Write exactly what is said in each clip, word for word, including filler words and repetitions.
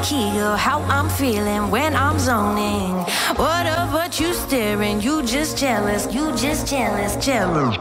Kegel, how I'm feeling when I'm zoning. What up, what you staring? You just jealous, you just jealous, jealous.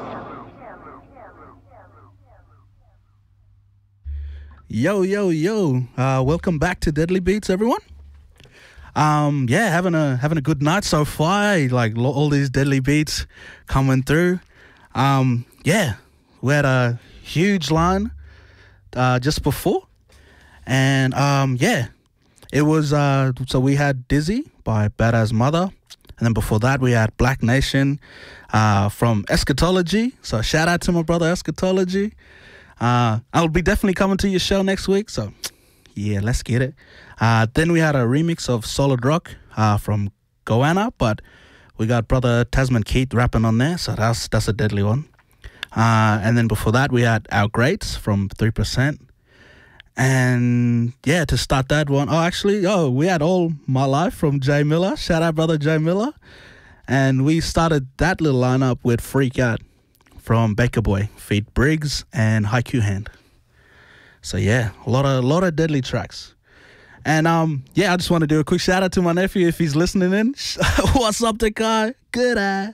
Yo, yo, yo! Uh, welcome back to Deadly Beats, everyone. Um, yeah, having a having a good night so far. Like lo- all these Deadly Beats coming through. Um, yeah, we had a huge line uh, just before, and um, yeah, it was uh, so we had Dizzy by Badass Mother, and then before that we had Black Nation uh, from Eschatology. So shout out to my brother Eschatology. Uh, I'll be definitely coming to your show next week, so yeah, let's get it. Uh, then we had a remix of Solid Rock uh, from Goanna, but we got brother Tasman Keith rapping on there, so that's that's a deadly one. Uh, and then before that, we had Our Greats from three percent. And yeah, to start that one, oh, actually, oh, we had All My Life from Jay Miller. Shout out, brother Jay Miller. And we started that little lineup with Freak Out from Baker Boy, feat Briggs and Haiku Hand. So yeah, a lot of a lot of deadly tracks. And um yeah, I just want to do a quick shout out to my nephew if he's listening in. What's up, Takai? Good eye.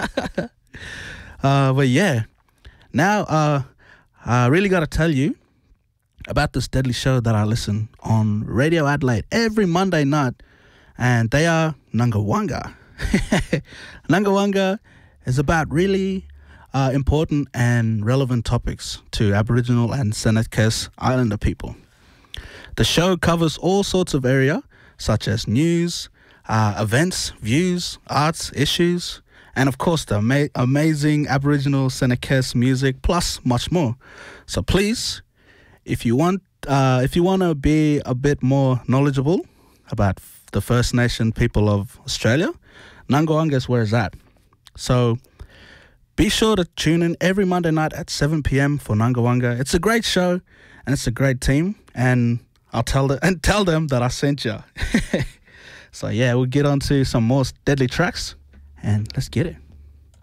uh but yeah. Now uh I really gotta tell you about this deadly show that I listen on Radio Adelaide every Monday night, and they are Nangawanga. Nangawanga is about really Uh, important and relevant topics to Aboriginal and Senecas Islander people. The show covers all sorts of area, such as news, uh, events, views, arts, issues, and of course the ama- amazing Aboriginal Senecas music, plus much more. So please, if you want, uh, if you want to be a bit more knowledgeable about f- the First Nation people of Australia, Nangawanga is where it's at. So be sure to tune in every Monday night at seven p.m. for Nangawanga. It's a great show and it's a great team, and I'll tell them and tell them that I sent you. So yeah, we'll get on to some more deadly tracks and let's get it.